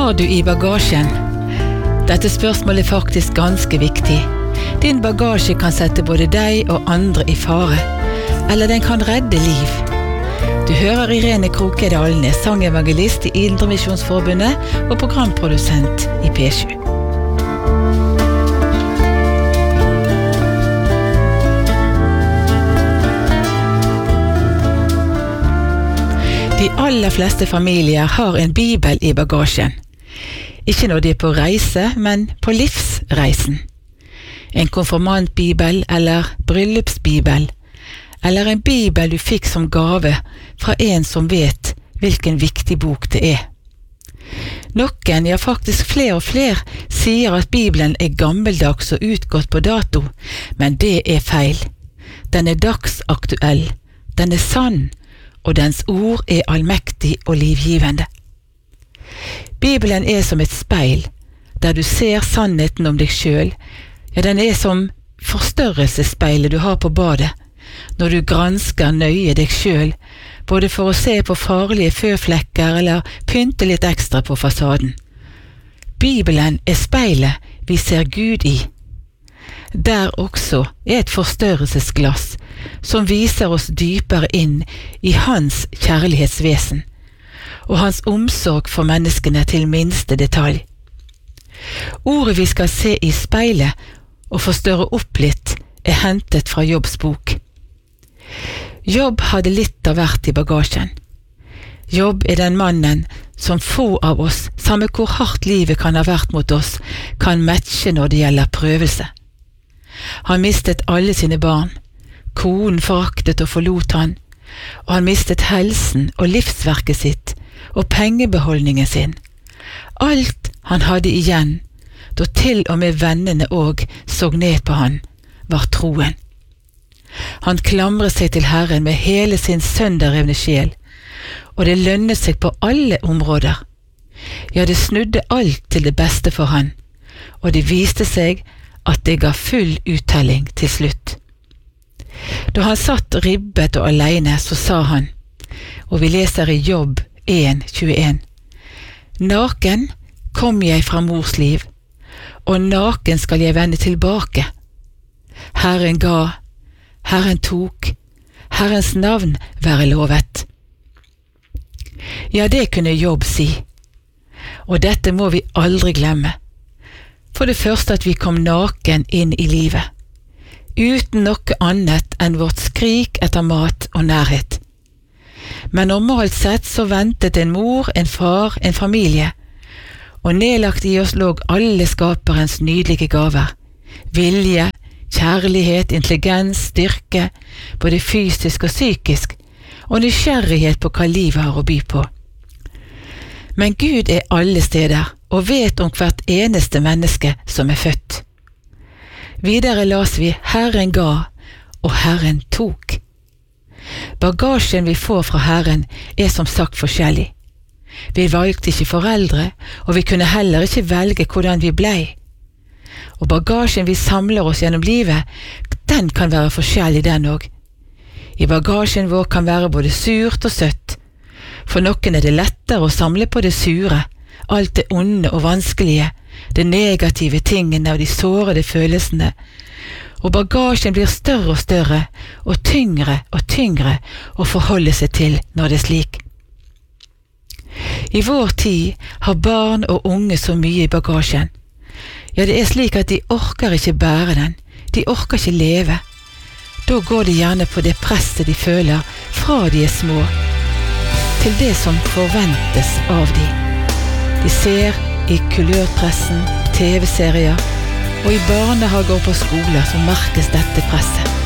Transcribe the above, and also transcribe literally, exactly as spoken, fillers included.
har du i bagasjen? Dette spørsmålet er faktisk ganske viktig. Din bagasje kan sette både deg og andre i fare, eller den kan redde liv. Du hører Irene Kroke Alnes, sangevangelist i Indremisjonsforbundet og programprodusent i P sju. De aller fleste familier har en bibel i bagasjen. Ikke når de er på reise, men på livsreisen. En konfirmantbibel eller bryllupsbibel, eller en bibel du fikk som gave fra en som vet hvilken viktig bok det er. Noen, ja faktisk flere og flere, sier at Bibelen er gammeldags og utgått på dato, men det er feil. Den er dagsaktuell, den er sann, og dens ord er allmektig og livgivende. Bibelen er som et speil, der du ser sannheten om deg selv. Ja, den er som forstørrelsesspeilet du har på badet, når du gransker nøye deg selv, både for å se på farlige føflekker eller pynte litt ekstra på fasaden. Bibelen er speilet vi ser Gud i. Der også er et forstørrelsesglass som viser oss dypere inn i hans kjærlighetsvesen og hans omsorg for menneskene til minste detalj. Ordet vi skal se i speilet og forstørre opp litt er hentet fra Jobbs bok. Jobb hadde litt av hvert i bagasjen. Jobb er den mannen som få av oss, samme hvor hardt livet kan ha vært mot oss, kan matche når det gjelder prøvelse. Han mistet alle sine barn, konen foraktet og forlot han, og han mistet helsen og livsverket sitt og pengebeholdningen sin. Alt han hadde igjen, da til og med vennene og så ned på han, var troen. Han klamret seg til Herren med hele sin sønderrevne sjel, og det lønnet seg på alle områder. Ja, det snudde alt til det beste for han, og det viste seg at det ga full uttelling til slutt. Da han satt ribbet og alene, så sa han, og vi leser i Jobb en tjueen, «Naken kom jeg fra mors liv, og naken skal jeg vende tilbake. Herren ga, Herren tok, Herrens navn være lovet.» Ja, det kunne Jobb si, og dette må vi aldri glemme. For det første at vi kom naken inn i livet, uten noe annet enn vårt skrik etter mat og nærhet. Men normalt sett så ventet en mor, en far, en familie, og nedlagt i oss lå alle skaperens nydelige gaver, vilje, kjærlighet, intelligens, styrke, både fysisk og psykisk, og nysgjerrighet på hva livet har å by på. Men Gud er alle steder, og vet om hvert eneste menneske som er født. Videre las vi Herren ga, og Herren tok. Bagasjen vi får fra Herren er som sagt forskjellig. Vi valgte ikke foreldre, og vi kunne heller ikke velge hvordan vi blei. Og bagasjen vi samler oss gjennom livet, den kan være forskjellig den også. I bagasjen vår kan være både surt og søtt. For noen er det lettere å samle på det sure, alt det onde og vanskelige, det negative tingene og de sårede følelsene, og bagasjen blir større og større, og tyngre og tyngre å forholde seg til når det er slik. I vår tid har barn og unge så mye i bagasjen. Ja, det er slik at de orker ikke bære den, de orker ikke leve. Da går de gjerne på det presset de føler fra de er små, til det som forventes av de. De ser i kulørpressen, T V-serier, og i barnehager og på skoler så merkes dette presset.